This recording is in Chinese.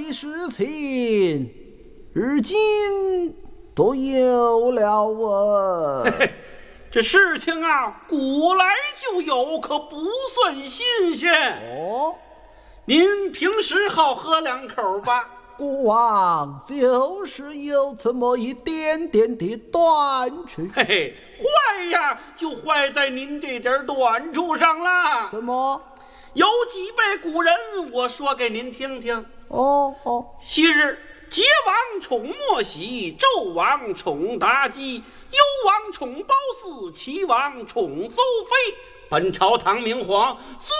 的事情，如今都有了闻。 这事情啊，古来就有，可不算新鲜。 哦， 您平时好喝两口吧？ 国王就是有这么一点点的短处。 嘿嘿，坏呀，就坏在您这点短处上了。 怎么？ 有几辈古人，我说给您听听。 哦， 昔日桀王宠莫喜，纣王宠妲己，幽王宠褒姒，齐王宠邹妃。本朝唐明皇